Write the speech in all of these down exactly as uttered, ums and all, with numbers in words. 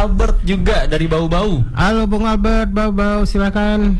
Albert juga dari Bau-Bau. Halo Bung Albert, Bau-Bau, silakan.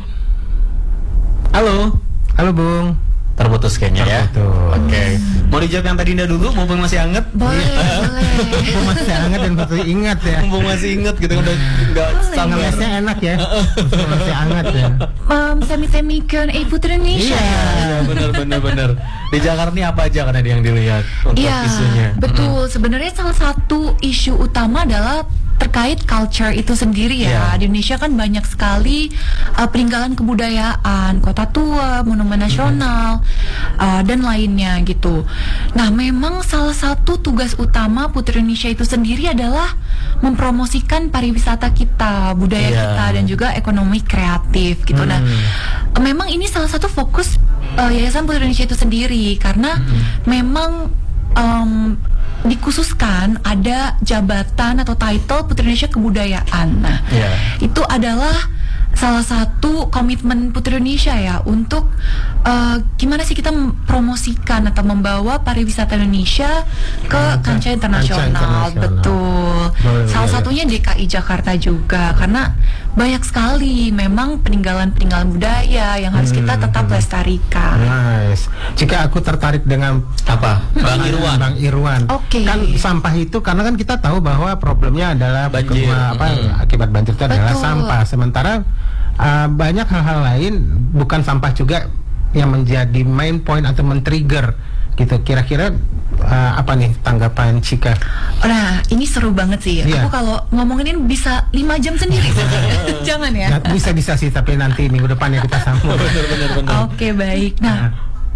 Halo. Halo Bung. Terputus kayaknya ya. Terputus. Oke. Okay. Mau dijawab yang tadi Dinda dulu, mumpung masih anget? Boleh, boleh. Mumpung masih hangat dan masih ingat ya. Mumpung masih inget gitu, udah nggak sangat. Ngelesnya enak ya. Masih hangat ya. Um, semi-semi Q and A Putri Indonesia. Iya, benar benar benar. Di Jakarta ini apa aja kan ada yang dilihat untuk Iya, isunya? betul. Sebenarnya salah satu isu utama adalah terkait culture itu sendiri ya. Yeah. Di Indonesia kan banyak sekali uh, peninggalan kebudayaan, kota tua, monumen nasional, uh, dan lainnya gitu. Nah, memang salah satu tugas utama Putri Indonesia itu sendiri adalah mempromosikan pariwisata kita, budaya Yeah. kita, dan juga ekonomi kreatif gitu. Hmm. Nah, memang ini salah satu fokus uh, Yayasan Putri Indonesia itu sendiri karena Hmm. memang um, dikhususkan ada jabatan atau title Putri Indonesia Kebudayaan. Nah, Yeah. itu adalah salah satu komitmen Putri Indonesia ya untuk uh, gimana sih kita mempromosikan atau membawa pariwisata Indonesia ke kancah internasional. internasional. Betul. Boleh, Salah boleh. satunya D K I Jakarta juga karena banyak sekali memang peninggalan-peninggalan budaya yang harus kita tetap lestarikan. Nice. Jika aku tertarik dengan Apa? Bang Irwan. Bang Irwan. Oke. Kan sampah itu karena kan kita tahu bahwa problemnya adalah Banjir. kema- apa Mm. akibat banjir itu adalah Betul. sampah. Sementara uh, banyak hal-hal lain bukan sampah juga yang menjadi main point atau men-trigger gitu. Kira-kira uh, apa nih tanggapan Cika? Nah, ini seru banget sih. Iya. Aku kalau ngomongin ini bisa lima jam sendiri. Jangan ya. Nah, bisa-bisa sih, tapi nanti minggu depan ya kita sambung. Benar benar benar. Oke, baik. Nah,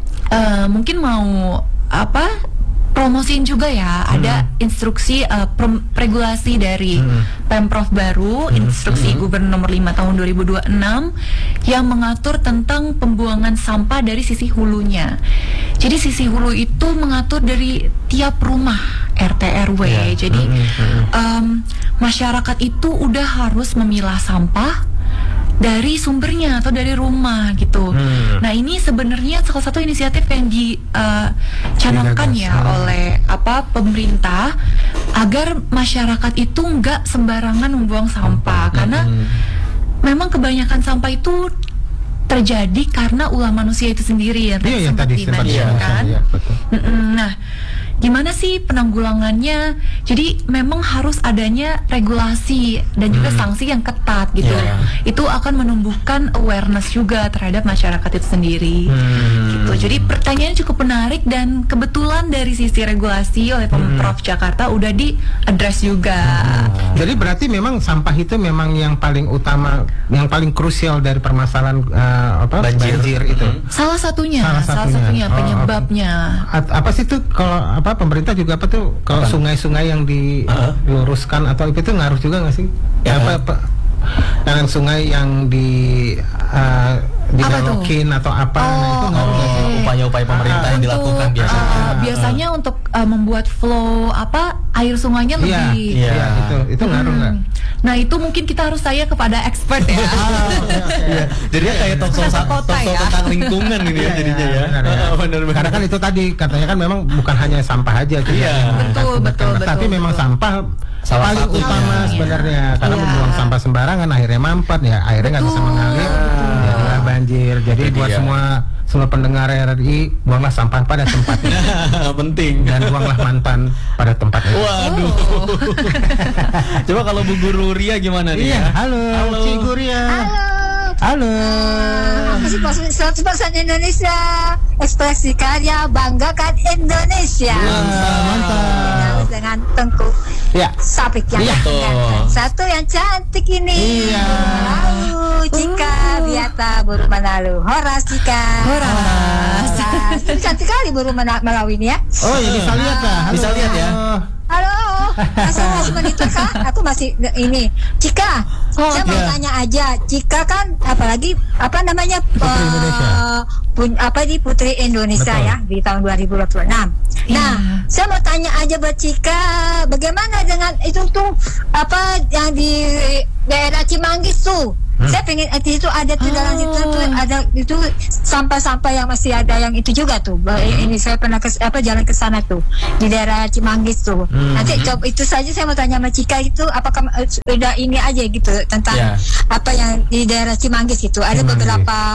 eh, mungkin mau apa? Promosiin juga ya. Ada instruksi eh, prom- regulasi dari Pemprov baru, instruksi Gubernur nomor lima tahun dua ribu dua puluh enam yang mengatur tentang pembuangan sampah dari sisi hulunya. Jadi sisi hulu itu mengatur dari tiap rumah R T R W. Iya. Jadi em, masyarakat itu udah harus memilah sampah dari sumbernya atau dari rumah gitu. Hmm. Nah, ini sebenarnya salah satu inisiatif yang dicanangkan Digagas. ya Hmm. oleh apa pemerintah agar masyarakat itu nggak sembarangan membuang sampah karena memang kebanyakan sampah itu terjadi karena ulah manusia itu sendiri ya. Iya, yang sempat tadi sempat di-mention dimention, kan. iya, betul. Mm-mm. Nah, gimana sih penanggulangannya? Jadi memang harus adanya regulasi dan juga sanksi yang ketat gitu. Iya. Itu akan menumbuhkan awareness juga terhadap masyarakat itu sendiri. Hmm. Gitu. Jadi pertanyaannya cukup menarik dan kebetulan dari sisi regulasi oleh Pemprov Jakarta udah di-address juga. Jadi berarti memang sampah itu memang yang paling utama, yang paling krusial dari permasalahan uh, apa Banjir. banjir itu. Salah satunya, Salah salah satunya. satunya, Oh, penyebabnya. At- apa sih tuh kalau apa pemerintah juga apa tuh kalau sungai-sungai yang Uh-huh. diluruskan atau itu ngaruh juga nggak sih? Ya, Ya. apa, apa yang sungai yang di uh, dibelokin atau apa? Nah, itu ngaruh nggak sih? Oh, upaya-upaya pemerintah yang Untuk, dilakukan biasanya. uh, biasanya untuk uh, membuat flow apa air sungainya Iya, lebih. Iya. iya, itu itu ngaruh nggak? Hmm. Nah, itu mungkin kita harus tanya kepada expert ya. Iya. Jadinya kayak talk show Kata talk kota show ya. tentang lingkungan ini ya jadinya ya. Benar, ya. Benar benar. Karena kan itu tadi katanya kan memang bukan hanya sampah aja tuh Iya. yang Betul, mengakibatkan. betul, betul, Tapi memang betul. sampah Salah paling satunya. utama Iya. sebenarnya karena Iya. membuang sampah sembarangan akhirnya mampet ya akhirnya nggak bisa Betul. mengalir jadilah banjir. Jadi Itu buat dia. semua semua pendengar R R I buanglah sampah pada tempatnya Penting. dan buanglah mantan pada tempatnya. Waduh. Coba kalau Bu Guru Ria gimana nih Iya, ya? halo, Halo. Ci Guria. Halo. Halo. Aku sih seratus persen Indonesia. Ekspresi karya banggakan Indonesia. Mantap, mantap. Harus dengan Tengku Ya. Sapik yang Iya. ganteng. Satu yang cantik ini. Iya. Lalu Cika Biata Buru Manalu. Horas Cika. Horas. Horas. Ini cantik kali Buru Mana- Malawi ini ya. Oh, ya bisa lihat lah. Halo. Bisa lihat ya. Halo, masih masih menit kah? Aku masih ini. Cika, Oh, saya mau iya. tanya aja. Cika kan apalagi apa namanya Putri eh, Indonesia. pun- apa di Putri Indonesia Betul. ya di tahun dua ribu dua puluh enam. Nah, Iya. saya mau tanya aja buat Cika, bagaimana dengan itu tuh apa yang di daerah Cimanggis tuh? Hmm. Saya pengen eh, itu ada tuh dalam Oh. situ tuh ada itu sampah-sampah yang masih ada yang itu juga tuh. Ba- Ini saya pernah ke apa jalan ke sana tuh di daerah Cimanggis tuh. Hmm. Nanti coba itu saja saya mau tanya sama Cika itu apakah eh, sudah ini aja gitu tentang Ya. apa yang di daerah Cimanggis itu ada Cimanggis. beberapa